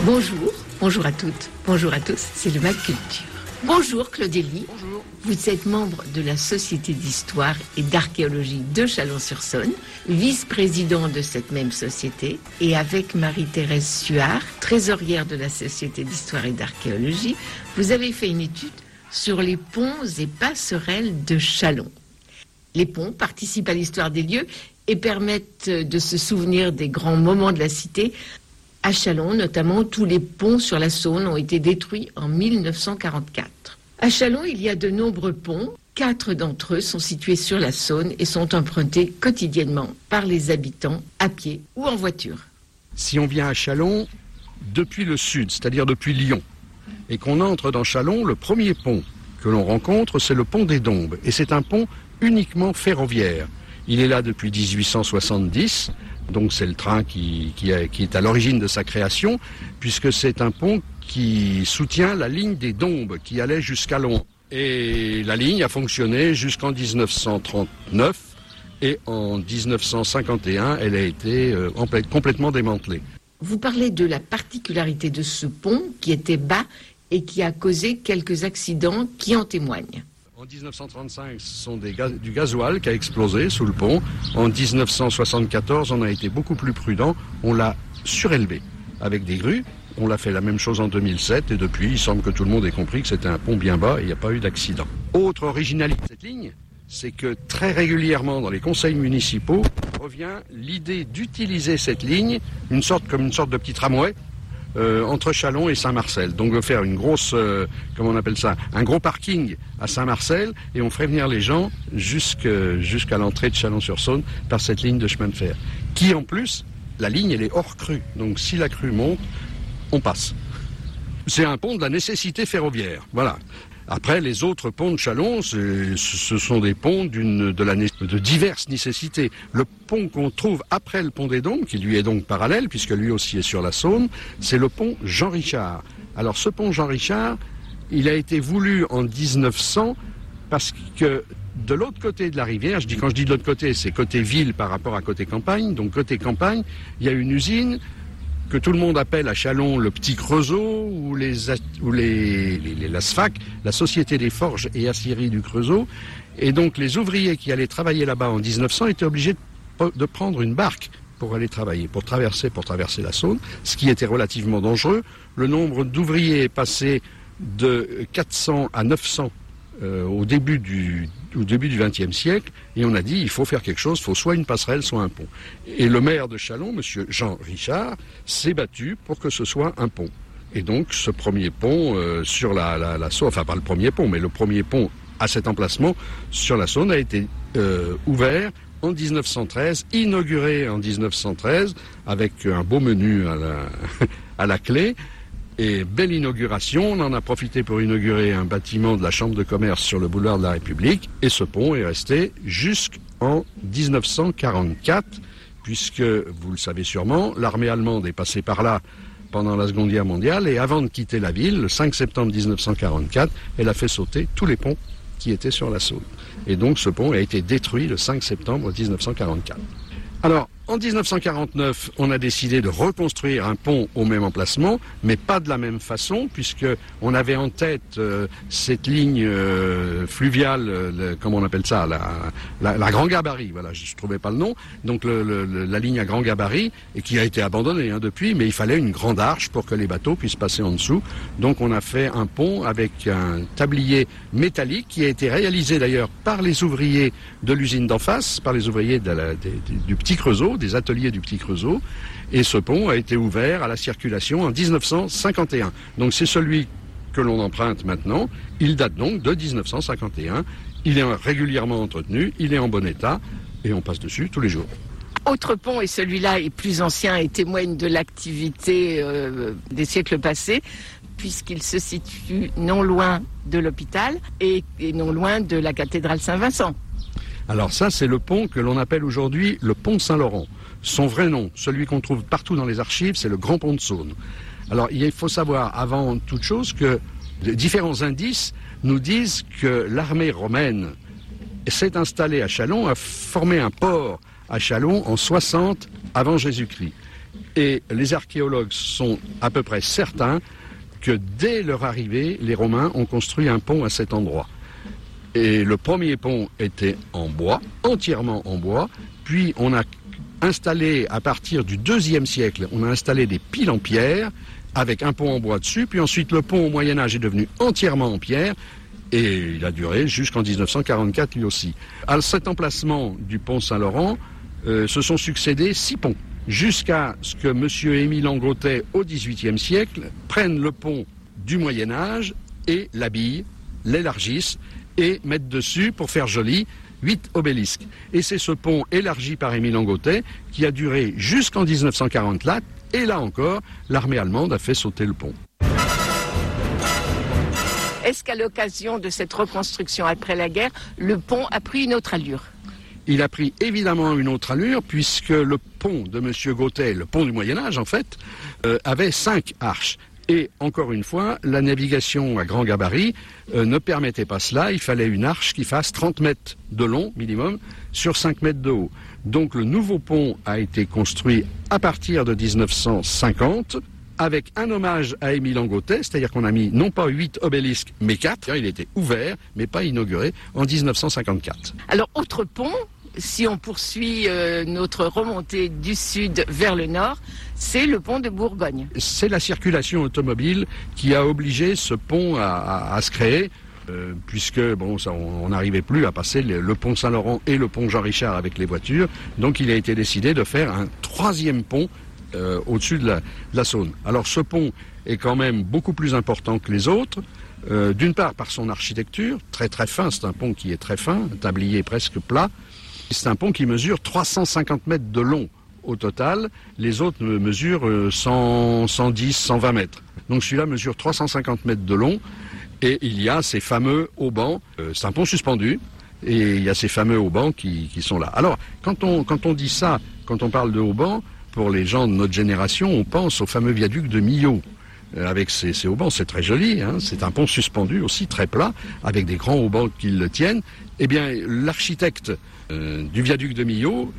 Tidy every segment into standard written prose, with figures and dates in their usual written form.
Bonjour, bonjour à toutes, bonjour à tous, c'est le Mac Culture. Bonjour Claude Elie. Bonjour. Vous êtes membre de la Société d'Histoire et d'Archéologie de Chalon-sur-Saône, vice-président de cette même société, et avec Marie-Thérèse Suard, trésorière de la Société d'Histoire et d'Archéologie, vous avez fait une étude sur les ponts et passerelles de Chalon. Les ponts participent à l'histoire des lieux et permettent de se souvenir des grands moments de la cité. À Chalon, notamment, tous les ponts sur la Saône ont été détruits en 1944. À Chalon, il y a de nombreux ponts. 4 d'entre eux sont situés sur la Saône et sont empruntés quotidiennement par les habitants à pied ou en voiture. Si on vient à Chalon depuis le sud, c'est-à-dire depuis Lyon, et qu'on entre dans Chalon, le premier pont que l'on rencontre, c'est le pont des Dombes. Et c'est un pont uniquement ferroviaire. Il est là depuis 1870. Donc c'est le train qui est à l'origine de sa création, puisque c'est un pont qui soutient la ligne des Dombes, qui allait jusqu'à Lyon. Et la ligne a fonctionné jusqu'en 1939, et en 1951, elle a été complètement démantelée. Vous parlez de la particularité de ce pont, qui était bas et qui a causé quelques accidents qui en témoignent. En 1935, ce sont du gasoil qui a explosé sous le pont. En 1974, on a été beaucoup plus prudent. On l'a surélevé avec des grues. On l'a fait la même chose en 2007. Et depuis, il semble que tout le monde ait compris que c'était un pont bien bas et il n'y a pas eu d'accident. Autre originalité de cette ligne, c'est que très régulièrement dans les conseils municipaux revient l'idée d'utiliser cette ligne, comme une sorte de petit tramway, entre Chalon et Saint-Marcel. Donc de faire une grosse, un gros parking à Saint-Marcel, et on ferait venir les gens jusqu'à l'entrée de Chalon-sur-Saône par cette ligne de chemin de fer. Qui en plus, la ligne elle est hors crue. Donc si la crue monte, on passe. C'est un pont de la nécessité ferroviaire. Voilà. Après, les autres ponts de Chalon, ce sont des ponts de diverses nécessités. Le pont qu'on trouve après le pont des Dombes, qui lui est donc parallèle, puisque lui aussi est sur la Saône, c'est le pont Jean-Richard. Alors ce pont Jean-Richard, il a été voulu en 1900 parce que de l'autre côté de la rivière, quand je dis de l'autre côté, c'est côté ville par rapport à côté campagne. Donc côté campagne, il y a une usine que tout le monde appelle à Chalon le Petit Creusot, ou la SFAC, la Société des Forges et Aciéries du Creusot. Et donc les ouvriers qui allaient travailler là-bas en 1900 étaient obligés de prendre une barque pour aller travailler, pour traverser la Saône, ce qui était relativement dangereux. Le nombre d'ouvriers est passé de 400 à 900 au début du XXe siècle, et on a dit il faut faire quelque chose, il faut soit une passerelle, soit un pont. Et le maire de Chalon, monsieur Jean Richard, s'est battu pour que ce soit un pont. Et donc ce premier pont sur la Saône, enfin pas le premier pont, mais le premier pont à cet emplacement sur la Saône a été ouvert en 1913, inauguré en 1913, avec un beau menu à la clé. Et belle inauguration, on en a profité pour inaugurer un bâtiment de la Chambre de commerce sur le boulevard de la République, et ce pont est resté jusqu'en 1944, puisque, vous le savez sûrement, l'armée allemande est passée par là pendant la Seconde Guerre mondiale, et avant de quitter la ville, le 5 septembre 1944, elle a fait sauter tous les ponts qui étaient sur la Saône. Et donc ce pont a été détruit le 5 septembre 1944. Alors, en 1949, on a décidé de reconstruire un pont au même emplacement, mais pas de la même façon, puisque on avait en tête cette ligne fluviale, comment on appelle ça, la grand gabarit, voilà, je ne trouvais pas le nom, donc la ligne à grand gabarit, et qui a été abandonnée depuis, mais il fallait une grande arche pour que les bateaux puissent passer en dessous. Donc on a fait un pont avec un tablier métallique qui a été réalisé d'ailleurs par les ouvriers de l'usine d'en face, par les ouvriers du Petit Creusot, des ateliers du Petit Creusot, et ce pont a été ouvert à la circulation en 1951. Donc c'est celui que l'on emprunte maintenant, il date donc de 1951, il est régulièrement entretenu, il est en bon état, et on passe dessus tous les jours. Autre pont, et celui-là est plus ancien et témoigne de l'activité des siècles passés, puisqu'il se situe non loin de l'hôpital et non loin de la cathédrale Saint-Vincent. Alors ça, c'est le pont que l'on appelle aujourd'hui le pont Saint-Laurent. Son vrai nom, celui qu'on trouve partout dans les archives, c'est le Grand Pont de Saône. Alors il faut savoir avant toute chose que différents indices nous disent que l'armée romaine s'est installée à Chalon, a formé un port à Chalon en 60 avant Jésus-Christ. Et les archéologues sont à peu près certains que dès leur arrivée, les Romains ont construit un pont à cet endroit. Et le premier pont était en bois, entièrement en bois, puis on a installé, à partir du IIe siècle, on a installé des piles en pierre, avec un pont en bois dessus, puis ensuite le pont au Moyen-Âge est devenu entièrement en pierre, et il a duré jusqu'en 1944 lui aussi. À cet emplacement du pont Saint-Laurent, se sont succédés 6 ponts, jusqu'à ce que M. Émile Angotet, au XVIIIe siècle, prenne le pont du Moyen-Âge et l'habille, l'élargisse, et mettre dessus, pour faire joli, 8 obélisques. Et c'est ce pont élargi par Émile Angotet qui a duré jusqu'en 1944, et là encore, l'armée allemande a fait sauter le pont. Est-ce qu'à l'occasion de cette reconstruction après la guerre, le pont a pris une autre allure ? Il a pris évidemment une autre allure, puisque le pont de M. Gotet, le pont du Moyen-Âge en fait, avait 5 arches. Et encore une fois, la navigation à grand gabarit ne permettait pas cela. Il fallait une arche qui fasse 30 mètres de long minimum sur 5 mètres de haut. Donc le nouveau pont a été construit à partir de 1950 avec un hommage à Émile Angotet, c'est-à-dire qu'on a mis non pas 8 obélisques mais 4. Il était ouvert mais pas inauguré en 1954. Alors autre pont, si on poursuit notre remontée du sud vers le nord, c'est le pont de Bourgogne. C'est la circulation automobile qui a obligé ce pont à se créer, puisque bon, ça, on n'arrivait plus à passer le pont Saint-Laurent et le pont Jean-Richard avec les voitures. Donc il a été décidé de faire un 3e pont au-dessus de la Saône. Alors ce pont est quand même beaucoup plus important que les autres. D'une part par son architecture, très très fin, c'est un pont qui est très fin, un tablier presque plat. C'est un pont qui mesure 350 mètres de long au total. Les autres mesurent 110, 120 mètres. Donc celui-là mesure 350 mètres de long. Et il y a ces fameux haubans. C'est un pont suspendu. Et il y a ces fameux haubans qui sont là. Alors, quand on dit ça, quand on parle de haubans, pour les gens de notre génération, on pense au fameux viaduc de Millau. Avec ces haubans, c'est très joli, hein. C'est un pont suspendu aussi, très plat, avec des grands haubans qui le tiennent. Eh bien, l'architecte du viaduc de Millau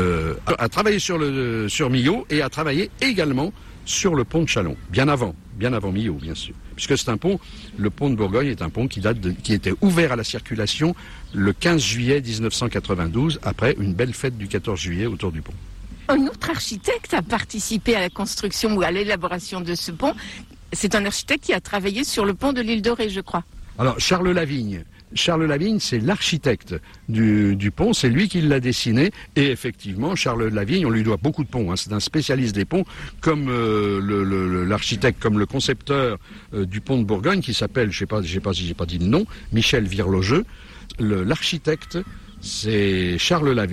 a travaillé sur Millau et a travaillé également sur le pont de Châlons, bien avant Millau, bien sûr. Puisque c'est un pont, le pont de Bourgogne est un pont qui était ouvert à la circulation le 15 juillet 1992, après une belle fête du 14 juillet autour du pont. Un autre architecte a participé à la construction ou à l'élaboration de ce pont. C'est un architecte qui a travaillé sur le pont de l'île de Ré, je crois. Alors, Charles Lavigne, c'est l'architecte du pont, c'est lui qui l'a dessiné. Et effectivement, Charles Lavigne, on lui doit beaucoup de ponts. Hein, c'est un spécialiste des ponts, comme l'architecte, comme le concepteur du pont de Bourgogne, qui s'appelle, j'ai pas dit le nom, Michel Virlogeux. L'architecte, c'est Charles Lavigne.